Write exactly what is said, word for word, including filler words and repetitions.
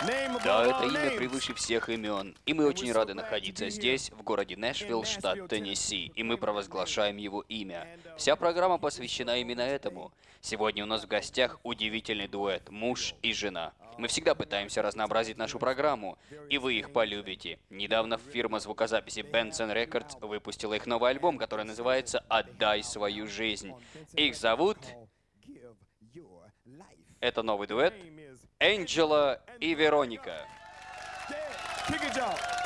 Да, это имя превыше всех имен. И мы очень рады находиться здесь, в городе Нэшвилл, штат Теннесси, и мы провозглашаем его имя. Вся программа посвящена именно этому. Сегодня у нас в гостях удивительный дуэт «Муж и жена». Мы всегда пытаемся разнообразить нашу программу, и вы их полюбите. Недавно фирма звукозаписи Benson Records выпустила их новый альбом, который называется «Отдай свою жизнь». Их зовут... Это новый дуэт Энджела и Вероника. Kick it, y'all.